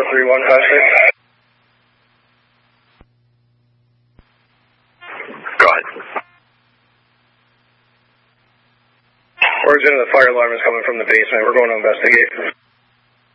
3156. Go ahead. Origin of the fire alarm is coming from the basement. We're going to investigate.